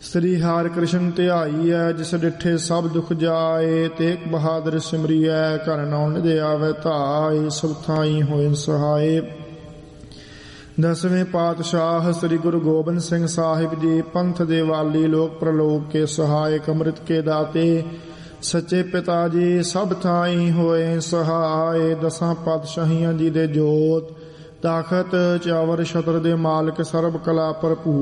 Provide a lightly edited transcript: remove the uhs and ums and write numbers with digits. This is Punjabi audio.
ਸ੍ਰੀ ਹਰਿ ਕ੍ਰਿਸ਼ਨ ਧਿਆਈਐ, ਜਿਸ ਡਿਠੇ ਸਭ ਦੁਖ ਜਾਏ। ਤੇਗ ਬਹਾਦਰ ਸਿਮਰਿਐ, ਘਰ ਨੌ ਨਿਧਿ ਆਵੈ ਧਾਇ। ਸਭ ਥਾਈ ਹੋਇ ਸਹਾਏ। ਦਸਵੇਂ ਪਾਤਸ਼ਾਹ ਸ੍ਰੀ ਗੁਰੂ ਗੋਬਿੰਦ ਸਿੰਘ ਸਾਹਿਬ ਜੀ, ਪੰਥ ਦੇ ਵਾਲੀ, ਲੋਕ ਪ੍ਰਲੋਕ ਕੇ ਸਹਾਇਕ, ਅੰਮ੍ਰਿਤ ਕੇ ਦਾਤੇ, ਸੱਚੇ ਪਿਤਾ ਜੀ, ਸਭ ਥਾਈ ਹੋਏ ਸਹਾਏ। ਦਸਾਂ ਪਾਤਸ਼ਾਹੀਆਂ ਜੀ ਦੇ ਜੋਤ, ਤਾਕਤ, ਚਾਵਰ ਛਤਰ ਦੇ ਮਾਲਕ, ਸਰਬ ਕਲਾ ਭਰਪੂਰ,